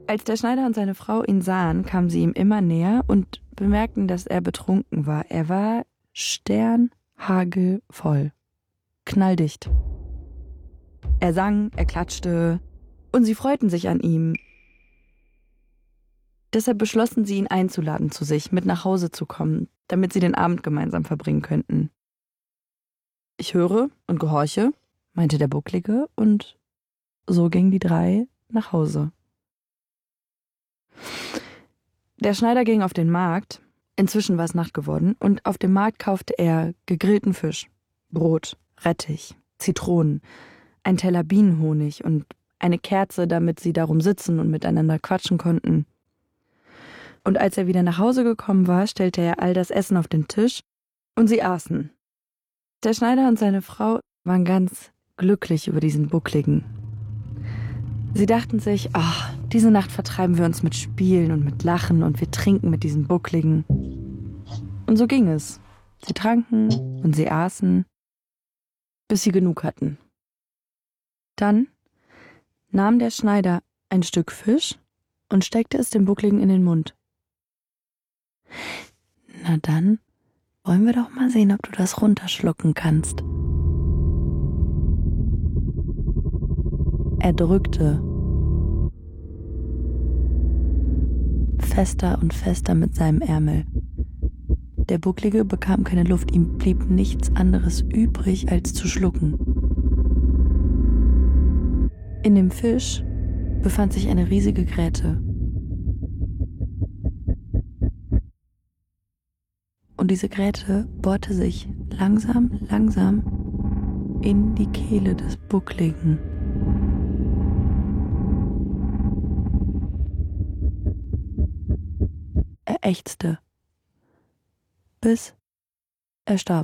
Als der Schneider und seine Frau ihn sahen, kamen sie ihm immer näher und bemerkten, dass er betrunken war. Er war sternhagelvoll, knalldicht. Er sang, er klatschte und sie freuten sich an ihm. Deshalb beschlossen sie, ihn einzuladen zu sich, mit nach Hause zu kommen, damit sie den Abend gemeinsam verbringen könnten. Ich höre und gehorche, meinte der Bucklige, und so gingen die drei nach Hause. Der Schneider ging auf den Markt, inzwischen war es Nacht geworden, und auf dem Markt kaufte er gegrillten Fisch, Brot, Rettich, Zitronen, ein Teller Bienenhonig und eine Kerze, damit sie darum sitzen und miteinander quatschen konnten. Und als er wieder nach Hause gekommen war, stellte er all das Essen auf den Tisch und sie aßen. Der Schneider und seine Frau waren ganz glücklich über diesen Buckligen. Sie dachten sich, ach, diese Nacht vertreiben wir uns mit Spielen und mit Lachen und wir trinken mit diesen Buckligen. Und so ging es. Sie tranken und sie aßen, bis sie genug hatten. Dann nahm der Schneider ein Stück Fisch und steckte es dem Buckligen in den Mund. Na dann, wollen wir doch mal sehen, ob du das runterschlucken kannst. Er drückte fester und fester mit seinem Ärmel. Der Bucklige bekam keine Luft, ihm blieb nichts anderes übrig, als zu schlucken. In dem Fisch befand sich eine riesige Gräte. Und diese Gräte bohrte sich langsam in die Kehle des Buckligen. Er ächzte, bis er starb.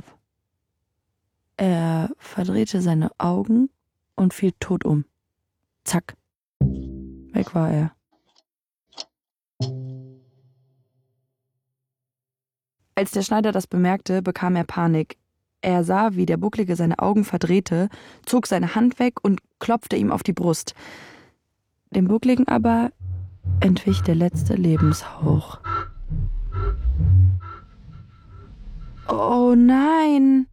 Er verdrehte seine Augen und fiel tot um. Zack, weg war er. Als der Schneider das bemerkte, bekam er Panik. Er sah, wie der Bucklige seine Augen verdrehte, zog seine Hand weg und klopfte ihm auf die Brust. Dem Buckligen aber entwich der letzte Lebenshauch. Oh nein!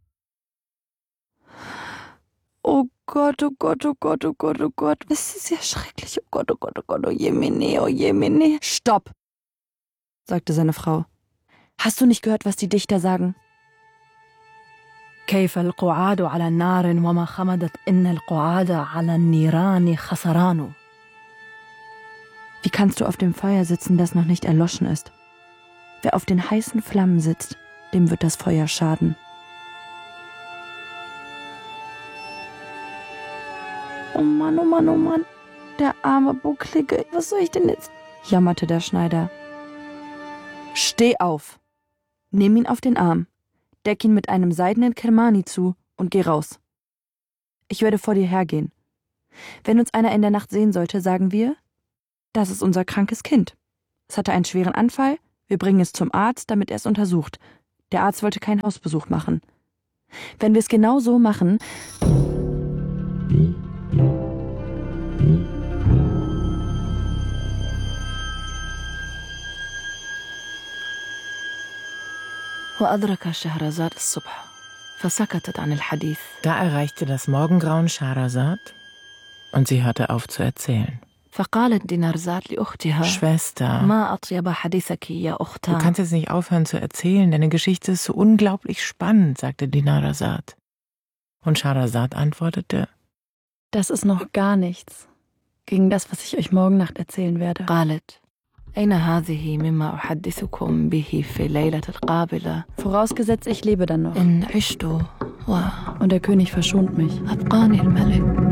Oh Gott, oh Gott, oh Gott, oh Gott, oh Gott. Das ist ja schrecklich. Oh Gott, oh Gott, oh Gott, oh Jemine, oh Jemine. Stopp, sagte seine Frau. Hast du nicht gehört, was die Dichter sagen? كيف القعاد على النار وما خمدت إن القعاد على النيران خسران. Wie kannst du auf dem Feuer sitzen, das noch nicht erloschen ist? Wer auf den heißen Flammen sitzt, dem wird das Feuer schaden. Oh Mann, oh Mann, oh Mann, der arme Bucklige, was soll ich denn jetzt? Jammerte der Schneider. Steh auf, nimm ihn auf den Arm, deck ihn mit einem seidenen Kermani zu und geh raus. Ich werde vor dir hergehen. Wenn uns einer in der Nacht sehen sollte, sagen wir, das ist unser krankes Kind. Es hatte einen schweren Anfall, wir bringen es zum Arzt, damit er es untersucht. Der Arzt wollte keinen Hausbesuch machen. Wenn wir es genau so machen... وأدرك شهرزاد الصبح فسكتت عن الحديث. Da erreichte das Morgengrauen Schahrazad und sie hörte auf zu erzählen. فقالت دينارزاد لأختها Schwester, ما أطيب حديثك يا du أختان. kannst jetzt nicht aufhören zu erzählen, deine Geschichte ist so unglaublich spannend, sagte Dinarzad. Und Schahrazad antwortete, das ist noch gar nichts gegen das, was ich euch morgen Nacht erzählen werde. قالت أين هذه مما أحدثكم به في الليلة القابلة. Vorausgesetzt, ich lebe dann noch. إن عشت Und der König verschont mich. وأبقاني الملك.